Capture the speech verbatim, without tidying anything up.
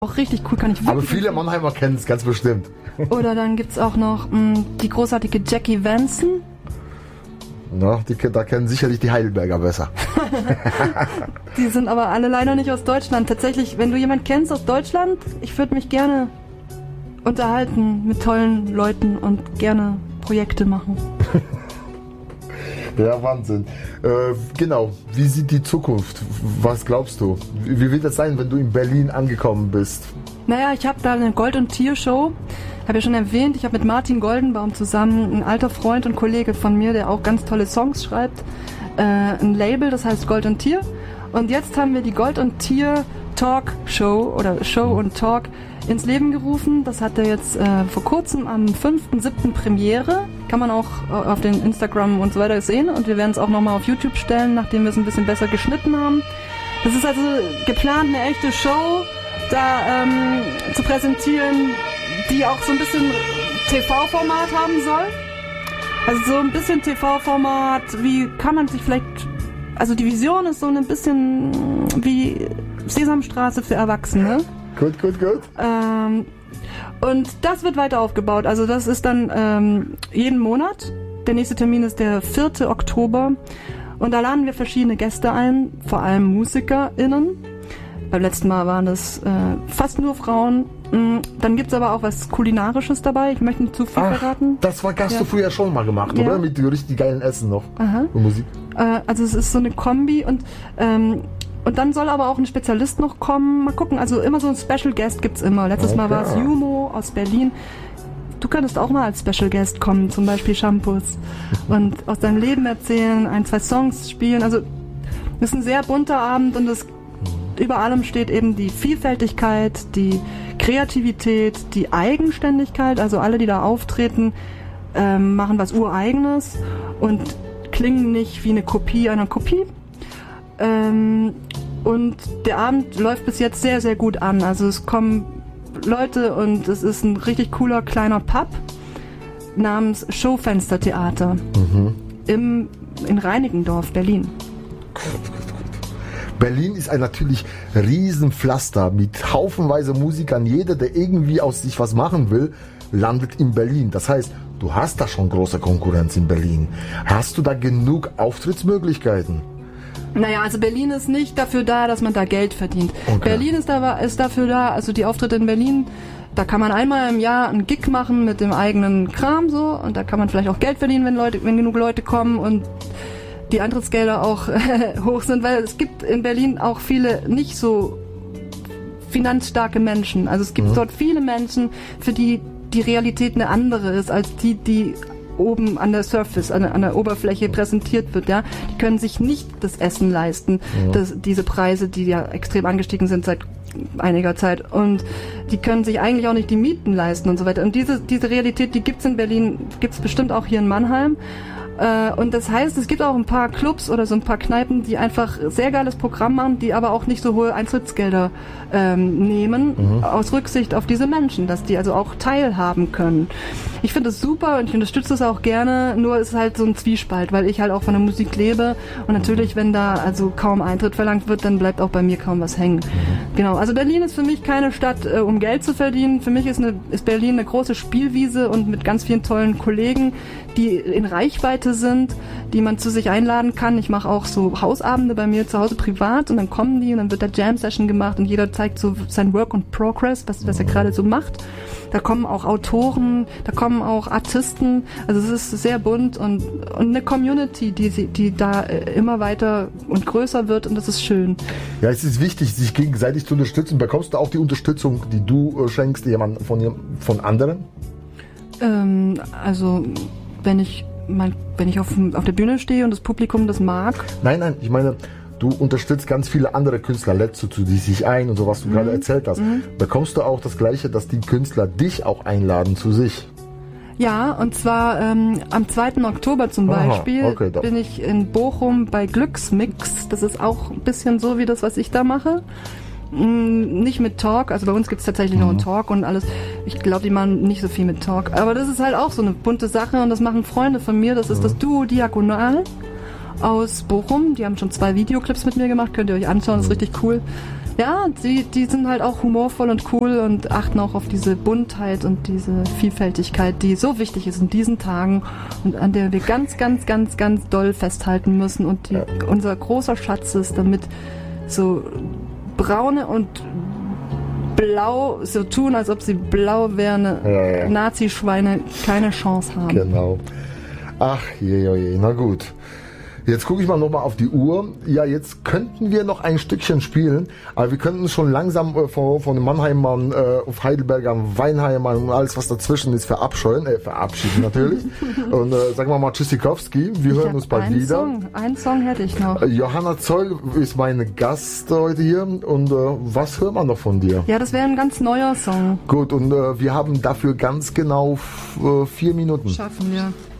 Auch richtig cool, kann ich wirklich. Aber viele Mannheimer kennen es ganz bestimmt. Oder dann gibt es auch noch mh, die großartige Jackie Vanson. Na, die, da kennen sicherlich die Heidelberger besser. Die sind aber alle leider nicht aus Deutschland. Tatsächlich, wenn du jemanden kennst aus Deutschland, ich würde mich gerne unterhalten mit tollen Leuten und gerne Projekte machen. Ja, Wahnsinn. Äh, genau, wie sieht die Zukunft? Was glaubst du? Wie, wie wird das sein, wenn du in Berlin angekommen bist? Naja, ich habe da eine Gold- und Tier-Show. Habe ja schon erwähnt, ich habe mit Martin Goldenbaum zusammen, ein alter Freund und Kollege von mir, der auch ganz tolle Songs schreibt, äh, ein Label, das heißt Gold und Tier. Und jetzt haben wir die Gold und Tier Talk Show oder Show und Talk ins Leben gerufen. Das hatte jetzt äh, vor kurzem am fünften siebten Premiere. Kann man auch auf den Instagram und so weiter sehen. Und wir werden es auch nochmal auf YouTube stellen, nachdem wir es ein bisschen besser geschnitten haben. Das ist also geplant, eine echte Show da ähm, zu präsentieren, die auch so ein bisschen T V-Format haben soll. Also so ein bisschen T V-Format, wie kann man sich vielleicht... Also die Vision ist so ein bisschen wie Sesamstraße für Erwachsene. Gut, gut, gut. Ähm, und das wird weiter aufgebaut. Also das ist dann ähm, jeden Monat. Der nächste Termin ist der vierte Oktober. Und da laden wir verschiedene Gäste ein, vor allem MusikerInnen. Beim letzten Mal waren das äh, fast nur Frauen. Dann gibt es aber auch was Kulinarisches dabei. Ich möchte nicht zu viel Ach, verraten. Das war, hast ja. du früher schon mal gemacht, ja. oder? Mit richtig geilen Essen noch. Aha. Und Musik. Äh, also es ist so eine Kombi und ähm, und dann soll aber auch ein Spezialist noch kommen. Mal gucken, also immer so ein Special Guest gibt's immer. Letztes okay. Mal war es Jumo aus Berlin. Du könntest auch mal als Special Guest kommen, zum Beispiel Shampoos. Und aus deinem Leben erzählen, ein, zwei Songs spielen. Also es ist ein sehr bunter Abend und es über allem steht eben die Vielfältigkeit, die Kreativität, die Eigenständigkeit. Also alle, die da auftreten, ähm, machen was Ureigenes und klingen nicht wie eine Kopie einer Kopie. Ähm, und der Abend läuft bis jetzt sehr, sehr gut an. Also es kommen Leute und es ist ein richtig cooler kleiner Pub namens Showfenstertheater mhm. im, in Reinickendorf, Berlin. Berlin ist ein natürlich Riesenpflaster mit haufenweise Musikern. Jeder, der irgendwie aus sich was machen will, landet in Berlin. Das heißt, du hast da schon große Konkurrenz in Berlin. Hast du da genug Auftrittsmöglichkeiten? Naja, also Berlin ist nicht dafür da, dass man da Geld verdient. Okay. Berlin ist, da, ist dafür da, also die Auftritte in Berlin, da kann man einmal im Jahr einen Gig machen mit dem eigenen Kram so und da kann man vielleicht auch Geld verdienen, wenn Leute, wenn genug Leute kommen und die Eintrittsgelder auch äh, hoch sind, weil es gibt in Berlin auch viele nicht so finanzstarke Menschen. Also es gibt mhm. dort viele Menschen, für die die Realität eine andere ist als die, die oben an der Surface, an der, an der Oberfläche präsentiert wird, ja. Die können sich nicht das Essen leisten, ja. das, diese Preise, die ja extrem angestiegen sind seit einiger Zeit und die können sich eigentlich auch nicht die Mieten leisten und so weiter. Und diese, diese Realität, die gibt's in Berlin, gibt's bestimmt auch hier in Mannheim. Und das heißt, es gibt auch ein paar Clubs oder so ein paar Kneipen, die einfach sehr geiles Programm machen, die aber auch nicht so hohe Eintrittsgelder ähm, nehmen, mhm. aus Rücksicht auf diese Menschen, dass die also auch teilhaben können. Ich finde es super und ich unterstütze es auch gerne, nur ist halt so ein Zwiespalt, weil ich halt auch von der Musik lebe und natürlich, wenn da also kaum Eintritt verlangt wird, dann bleibt auch bei mir kaum was hängen. Mhm. Genau, also Berlin ist für mich keine Stadt, äh, um Geld zu verdienen. Für mich ist, eine, ist Berlin eine große Spielwiese und mit ganz vielen tollen Kollegen, die in Reichweite sind, die man zu sich einladen kann. Ich mache auch so Hausabende bei mir zu Hause privat und dann kommen die und dann wird da Jam-Session gemacht und jeder zeigt so sein Work in Progress, was, was er gerade so macht. Da kommen auch Autoren, da kommen auch Artisten, also es ist sehr bunt und, und eine Community, die, die da immer weiter und größer wird und das ist schön. Ja, es ist wichtig, sich gegenseitig zu unterstützen. Bekommst du auch die Unterstützung, die du schenkst, jemand von, von anderen? Ähm, also wenn ich mein, wenn ich auf, auf der Bühne stehe und das Publikum das mag. Nein, nein, ich meine, du unterstützt ganz viele andere Künstler, lädst du zu sich ein und so, was du mhm. gerade erzählt hast. Mhm. Bekommst du auch das Gleiche, dass die Künstler dich auch einladen zu sich? Ja, und zwar ähm, am zweiten Oktober zum Aha, Beispiel okay, bin ich in Bochum bei Glücksmix. Das ist auch ein bisschen so wie das, was ich da mache. Nicht mit Talk, also bei uns gibt es tatsächlich mhm. noch einen Talk und alles. Ich glaube, die machen nicht so viel mit Talk. Aber das ist halt auch so eine bunte Sache und das machen Freunde von mir. Das ist mhm. das Duo Diagonal aus Bochum. Die haben schon zwei Videoclips mit mir gemacht, könnt ihr euch anschauen, das ist richtig cool. Ja, und die, die sind halt auch humorvoll und cool und achten auch auf diese Buntheit und diese Vielfältigkeit, die so wichtig ist in diesen Tagen und an der wir ganz, ganz, ganz, ganz doll festhalten müssen und die, ja. unser großer Schatz ist, damit so braune und blau so tun, als ob sie blau wären, ja, ja. Nazi-Schweine keine Chance haben. Genau. Ach je, je, je. Na gut. Jetzt gucke ich mal nochmal auf die Uhr. Ja, jetzt könnten wir noch ein Stückchen spielen, aber wir könnten schon langsam äh, von, von den Mannheimern äh, auf Heidelbergern, Weinheimern und alles, was dazwischen ist, verabscheuen, äh, verabschieden natürlich. Und äh, sagen wir mal Tschüssikowski, wir ich hören uns bald wieder. Song. Einen Song hätte ich noch. Johanna Zoll ist meine Gast heute hier und äh, was hören wir noch von dir? Ja, das wäre ein ganz neuer Song. Gut, und äh, wir haben dafür ganz genau f- äh, vier Minuten. Schaffen wir.